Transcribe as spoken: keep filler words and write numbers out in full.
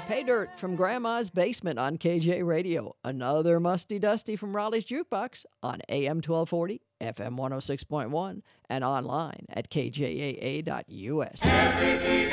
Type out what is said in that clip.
Pay Dirt from Grandma's Basement on K J Radio. Another Musty Dusty from Raleigh's Jukebox on A M twelve forty, F M one oh six point one, and online at K J A A dot U S. Everything